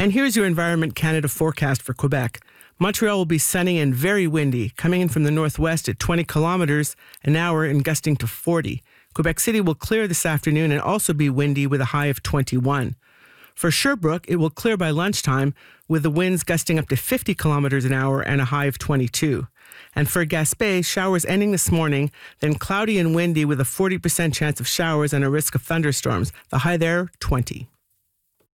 And here's your Environment Canada forecast for Quebec. Montreal will be sunny and very windy, coming in from the northwest at 20 kilometers an hour and gusting to 40. Quebec City will clear this afternoon and also be windy with a high of 21. For Sherbrooke, it will clear by lunchtime with the winds gusting up to 50 kilometers an hour and a high of 22. And for Gaspé, showers ending this morning, then cloudy and windy with a 40% chance of showers and a risk of thunderstorms. The high there, 20.